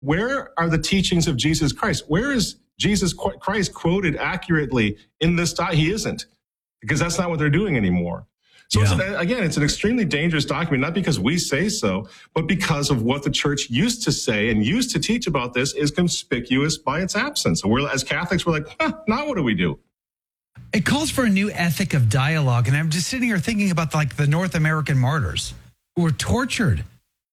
where are the teachings of Jesus Christ? Where is Jesus Christ quoted accurately in this document? He isn't, because that's not what they're doing anymore. So it's an extremely dangerous document, not because we say so, but because of what the church used to say and used to teach about this is conspicuous by its absence. And as Catholics, we're like, now what do we do? It calls for a new ethic of dialogue. And I'm just sitting here thinking about like the North American martyrs who were tortured,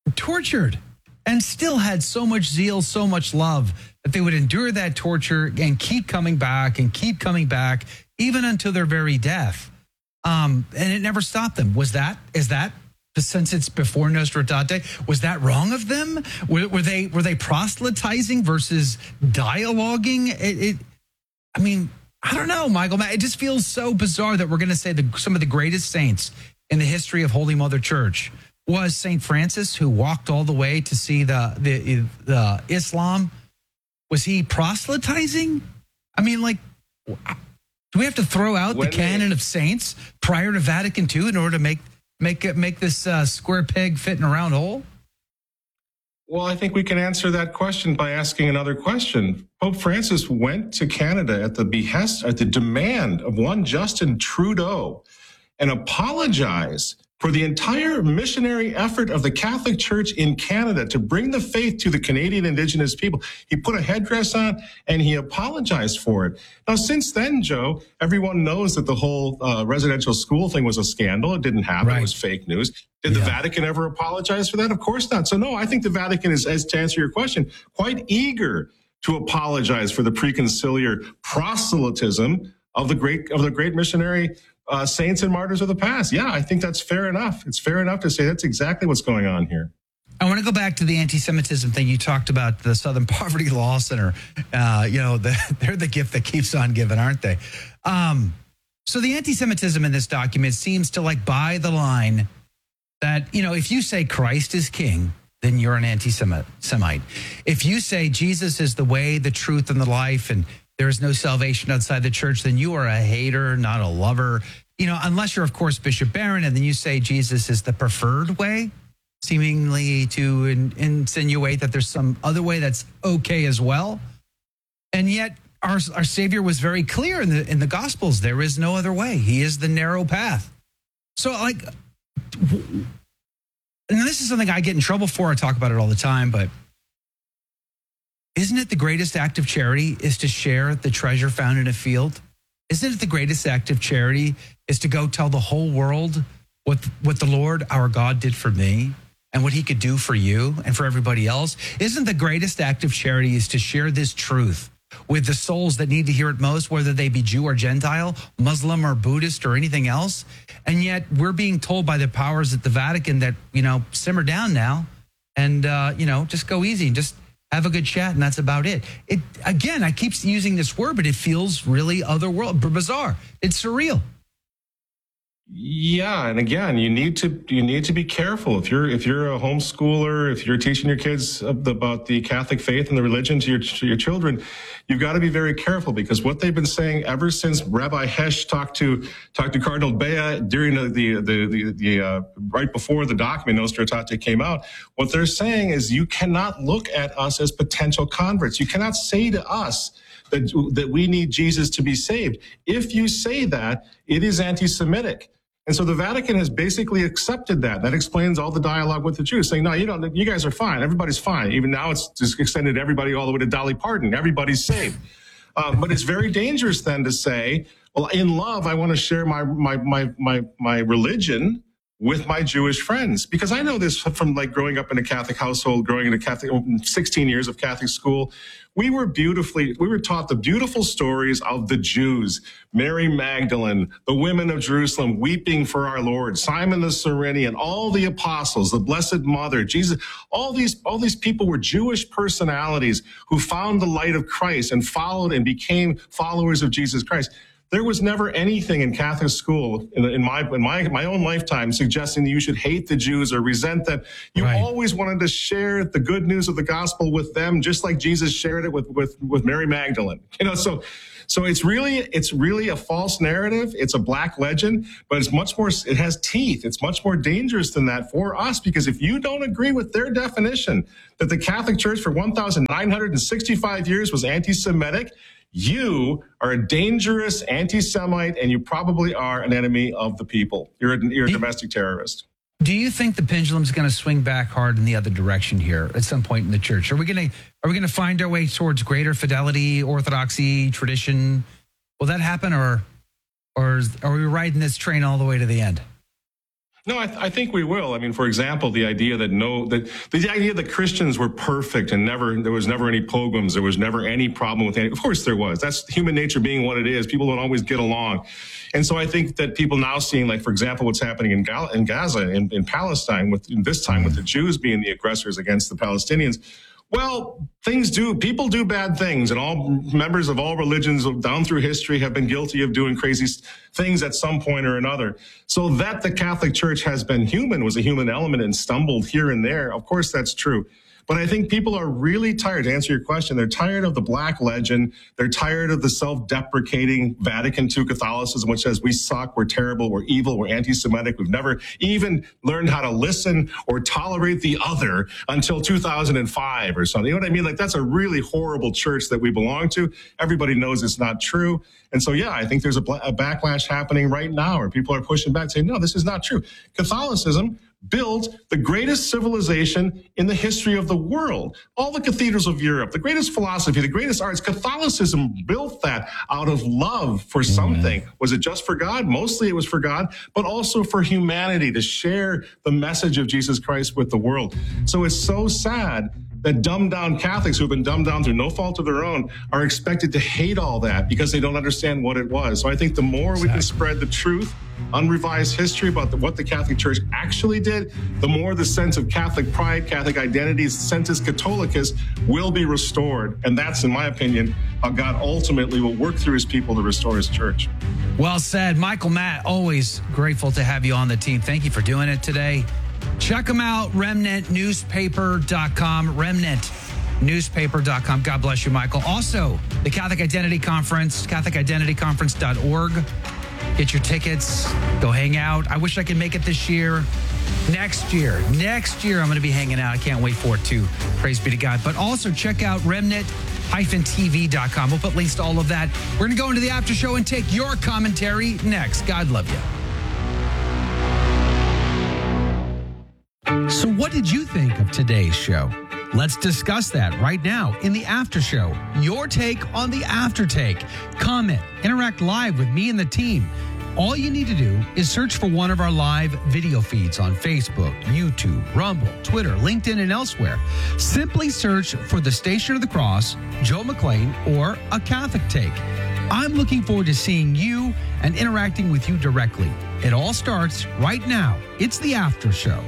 and still had so much zeal, so much love that they would endure that torture and keep coming back, even until their very death. And it never stopped them. Is that, since it's before Nostra Aetate, was that wrong of them? Were they proselytizing versus dialoguing? I don't know, Michael. It just feels so bizarre that we're going to say some of the greatest saints in the history of Holy Mother Church was St. Francis, who walked all the way to see the Islam. Was he proselytizing? Do we have to throw out the canon of saints prior to Vatican II in order to make this square peg fit in a round hole? Well, I think we can answer that question by asking another question. Pope Francis went to Canada at the demand of one Justin Trudeau and apologized for the entire missionary effort of the Catholic Church in Canada to bring the faith to the Canadian Indigenous people. He put a headdress on and he apologized for it. Now, since then, Joe, everyone knows that the whole residential school thing was a scandal. It didn't happen. Right. It was fake news. Did the Vatican ever apologize for that? Of course not. So, no, I think the Vatican is, as to answer your question, quite eager to apologize for the preconciliar proselytism of the great missionary saints and martyrs of the past. Yeah, I think that's fair enough. It's fair enough to say that's exactly what's going on here. I want to go back to the anti-Semitism thing. You talked about the Southern Poverty Law Center. They're the gift that keeps on giving, aren't they? So the anti-Semitism in this document seems to buy the line that, if you say Christ is king, then you're an anti-Semite. If you say Jesus is the way, the truth, and the life, and there is no salvation outside the church, then you are a hater, not a lover. Unless you're, of course, Bishop Barron, and then you say Jesus is the preferred way, seemingly to insinuate that there's some other way that's okay as well. And yet our Savior was very clear in the Gospels. There is no other way. He is the narrow path. So and this is something I get in trouble for. I talk about it all the time, but isn't it the greatest act of charity is to share the treasure found in a field? Isn't it the greatest act of charity is to go tell the whole world what the Lord, our God, did for me and what he could do for you and for everybody else? Isn't the greatest act of charity is to share this truth with the souls that need to hear it most, whether they be Jew or Gentile, Muslim or Buddhist or anything else? And yet we're being told by the powers at the Vatican that, simmer down now and, just go easy and just have a good chat, and that's about it. Again, I keep using this word, but it feels really otherworldly, bizarre. It's surreal. Yeah, and again, you need to be careful. If you're a homeschooler, if you're teaching your kids about the Catholic faith and the religion to your children, you've got to be very careful, because what they've been saying ever since Rabbi Hesch talked to Cardinal Bea during the right before the document Nostra Aetate came out, what they're saying is you cannot look at us as potential converts. You cannot say to us that we need Jesus to be saved. If you say that, it is anti-Semitic. And so the Vatican has basically accepted that. That explains all the dialogue with the Jews, saying, no, you guys are fine. Everybody's fine. Even now it's just extended to everybody all the way to Dolly Parton. Everybody's saved. But it's very dangerous then to say, well, in love, I want to share my religion with my Jewish friends, because I know this from growing up in a Catholic household, growing in a Catholic, 16 years of Catholic school. We were taught the beautiful stories of the Jews, Mary Magdalene, the women of Jerusalem weeping for our Lord, Simon the Cyrenian, all the apostles, the Blessed Mother, Jesus. All these people were Jewish personalities who found the light of Christ and followed and became followers of Jesus Christ. There was never anything in Catholic school in my own lifetime suggesting that you should hate the Jews or resent them. You Right. always wanted to share the good news of the gospel with them, just like Jesus shared it with Mary Magdalene. So it's really a false narrative. It's a black legend, but it's much more, it has teeth. It's much more dangerous than that for us, because if you don't agree with their definition that the Catholic Church for 1,965 years was anti-Semitic, you are a dangerous anti-Semite, and you probably are an enemy of the people. You're a domestic terrorist. Do you think the pendulum's going to swing back hard in the other direction here at some point in the church? Are we going to find our way towards greater fidelity, orthodoxy, tradition? Will that happen, or are we riding this train all the way to the end? No, I think we will. I mean, for example, the idea that Christians were perfect and there was never any pogroms, there was never any problem with any. Of course, there was. That's human nature being what it is. People don't always get along, and so I think that people now seeing, like, for example, what's happening in Gaza, in Palestine, with the Jews being the aggressors against the Palestinians. Well, people do bad things, and all members of all religions down through history have been guilty of doing crazy things at some point or another. So that the Catholic Church has been human, was a human element, and stumbled here and there. Of course, that's true. But I think people are really tired, to answer your question, they're tired of the black legend. They're tired of the self-deprecating Vatican II Catholicism, which says we suck, we're terrible, we're evil, we're anti-Semitic. We've never even learned how to listen or tolerate the other until 2005 or something. You know what I mean? Like, that's a really horrible church that we belong to. Everybody knows it's not true. And so, yeah, I think there's a backlash happening right now where people are pushing back, saying, no, this is not true. Catholicism built the greatest civilization in the history of the world. All the cathedrals of Europe, the greatest philosophy, the greatest arts, Catholicism built that out of love for something. Was it just for God? Mostly it was for God, but also for humanity, to share the message of Jesus Christ with the world. So it's so sad that dumbed down Catholics, who've been dumbed down through no fault of their own, are expected to hate all that because they don't understand what it was. So I think the more we can spread the truth, unrevised history about what the Catholic Church actually did, the more the sense of Catholic pride, Catholic identity, sensus catholicus will be restored. And that's, in my opinion, how God ultimately will work through his people to restore his church. Well said. Michael Matt, always grateful to have you on the team. Thank you for doing it today. Check them out, remnantnewspaper.com, remnantnewspaper.com. God bless you, Michael. Also, the Catholic Identity Conference, catholicidentityconference.org. Get your tickets. Go hang out. I wish I could make it this year. Next year, I'm going to be hanging out. I can't wait for it too. Praise be to God. But also check out remnant-tv.com. We'll put links to all of that. We're going to go into the after show and take your commentary next. God love you. So what did you think of today's show? Let's discuss that right now in the after show. Your take on the after take. Comment, interact live with me and the team. All you need to do is search for one of our live video feeds on Facebook, YouTube, Rumble, Twitter, LinkedIn, and elsewhere. Simply search for the Station of the Cross, Joe McClain, or A Catholic Take. I'm looking forward to seeing you and interacting with you directly. It all starts right now. It's the after show.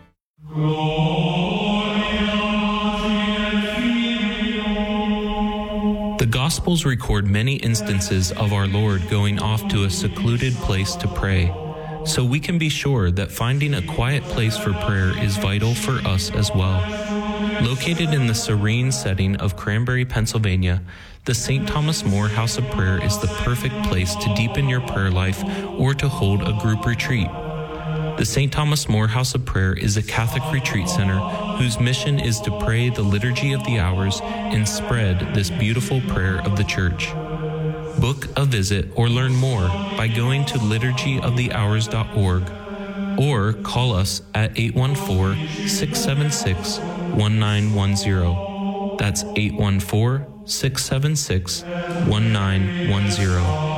The Gospels record many instances of our Lord going off to a secluded place to pray, so we can be sure that finding a quiet place for prayer is vital for us as well. Located in the serene setting of Cranberry, Pennsylvania, the St. Thomas More House of Prayer is the perfect place to deepen your prayer life or to hold a group retreat. The St. Thomas More House of Prayer is a Catholic retreat center whose mission is to pray the Liturgy of the Hours and spread this beautiful prayer of the Church. Book a visit or learn more by going to liturgyofthehours.org or call us at 814-676-1910. That's 814-676-1910.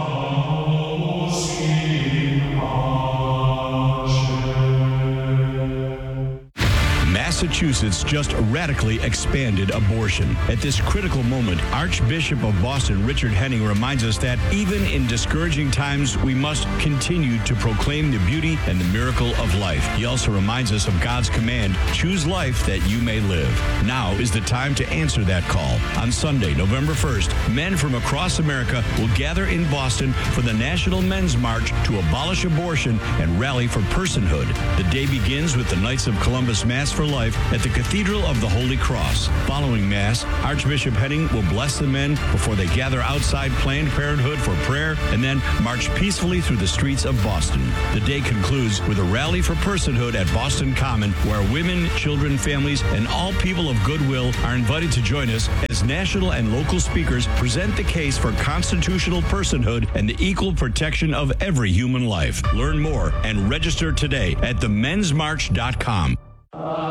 Massachusetts just radically expanded abortion. At this critical moment, Archbishop of Boston Richard Henning reminds us that even in discouraging times, we must continue to proclaim the beauty and the miracle of life. He also reminds us of God's command, choose life that you may live. Now is the time to answer that call. On Sunday, November 1st, men from across America will gather in Boston for the National Men's March to abolish abortion and rally for personhood. The day begins with the Knights of Columbus Mass for Life at the Cathedral of the Holy Cross. Following Mass, Archbishop Henning will bless the men before they gather outside Planned Parenthood for prayer and then march peacefully through the streets of Boston. The day concludes with a rally for personhood at Boston Common, where women, children, families, and all people of goodwill are invited to join us as national and local speakers present the case for constitutional personhood and the equal protection of every human life. Learn more and register today at themensmarch.com.